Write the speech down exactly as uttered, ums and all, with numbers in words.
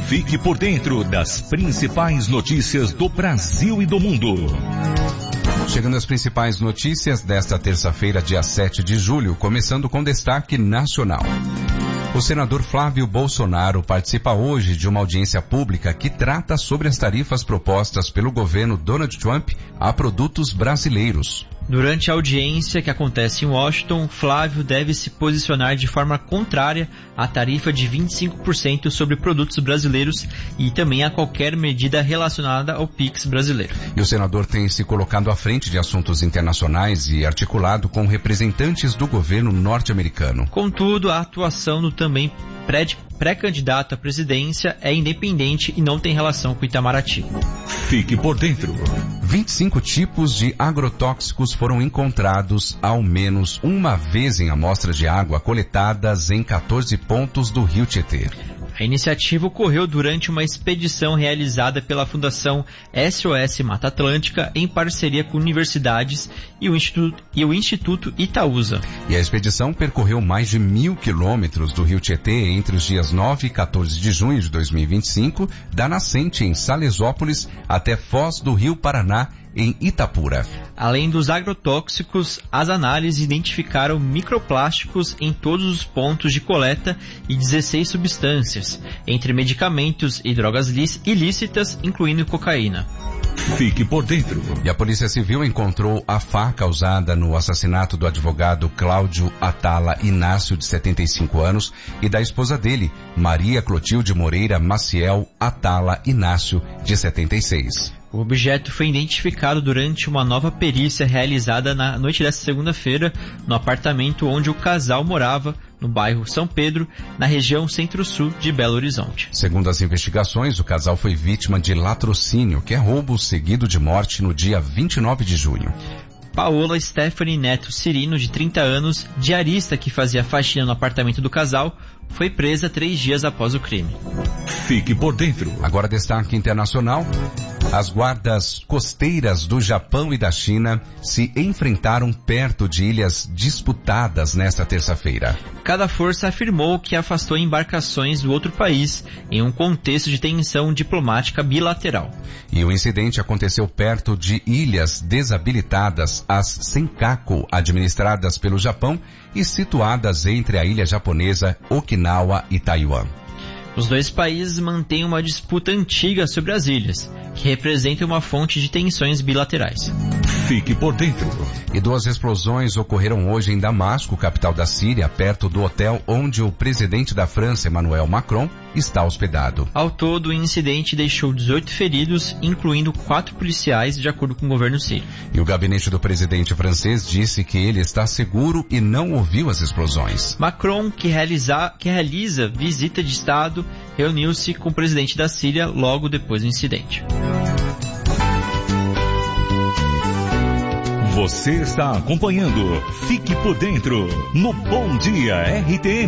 Fique por dentro das principais notícias do Brasil e do mundo. Chegando às principais notícias desta terça-feira, dia sete de julho, começando com destaque nacional. O senador Flávio Bolsonaro participa hoje de uma audiência pública que trata sobre as tarifas propostas pelo governo Donald Trump a produtos brasileiros. Durante a audiência que acontece em Washington, Flávio deve se posicionar de forma contrária à tarifa de vinte e cinco por cento sobre produtos brasileiros e também a qualquer medida relacionada ao Pix brasileiro. E o senador tem se colocado à frente de assuntos internacionais e articulado com representantes do governo norte-americano. Contudo, a atuação do também pré- pré-candidato à presidência é independente e não tem relação com Itamaraty. Fique por dentro. vinte e cinco tipos de agrotóxicos foram encontrados ao menos uma vez em amostras de água coletadas em quatorze pontos do Rio Tietê. A iniciativa ocorreu durante uma expedição realizada pela Fundação S O S Mata Atlântica em parceria com universidades e o Instituto, e o Instituto Itaúsa. E a expedição percorreu mais de mil quilômetros do Rio Tietê entre os dias nove e quatorze de junho de dois mil e vinte e cinco, da nascente em Salesópolis até Foz do Rio Paraná, em Itapura. Além dos agrotóxicos, as análises identificaram microplásticos em todos os pontos de coleta e dezesseis substâncias, entre medicamentos e drogas ilícitas, incluindo cocaína. Fique por dentro. E a Polícia Civil encontrou a faca usada no assassinato do advogado Cláudio Atala Inácio, de setenta e cinco anos, e da esposa dele, Maria Clotilde Moreira Maciel Atala Inácio, de setenta e seis. O objeto foi identificado durante uma nova perícia realizada na noite desta segunda-feira no apartamento onde o casal morava, no bairro São Pedro, na região centro-sul de Belo Horizonte. Segundo as investigações, o casal foi vítima de latrocínio, que é roubo seguido de morte, no dia vinte e nove de junho. Paola Stephanie Neto Cirino, de trinta anos, diarista que fazia faxina no apartamento do casal, foi presa três dias após o crime. Fique por dentro. Agora destaque internacional. As guardas costeiras do Japão e da China se enfrentaram perto de ilhas disputadas nesta terça-feira. Cada força afirmou que afastou embarcações do outro país em um contexto de tensão diplomática bilateral. E o incidente aconteceu perto de ilhas desabilitadas, as Senkaku, administradas pelo Japão e situadas entre a ilha japonesa Okinawa e Taiwan. Os dois países mantêm uma disputa antiga sobre as ilhas, que representa uma fonte de tensões bilaterais. Fique por dentro. E duas explosões ocorreram hoje em Damasco, capital da Síria, perto do hotel onde o presidente da França, Emmanuel Macron, está hospedado. Ao todo, o incidente deixou dezoito feridos, incluindo quatro policiais, de acordo com o governo sírio. E o gabinete do presidente francês disse que ele está seguro e não ouviu as explosões. Macron, que, realiza, que realiza visita de Estado, reuniu-se com o presidente da Síria logo depois do incidente. Você está acompanhando Fique por Dentro no Bom Dia R T M.